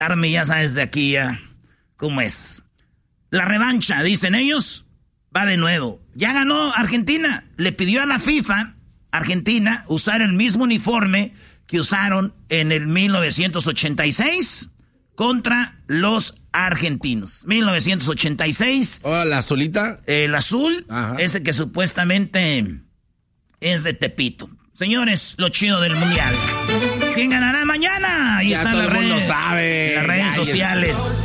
Army, ya sabes de aquí ya cómo es. La revancha, dicen ellos, va de nuevo. Ya ganó Argentina. Le pidió a la FIFA, Argentina, usar el mismo uniforme que usaron en el 1986 contra los argentinos. 1986. Oh, ¿la azulita? El azul, ajá, ese que supuestamente es de Tepito. Señores, lo chido del mundial. ¿Quién ganará mañana? Ahí ya están todo las el mundo redes, sabe. las redes sociales.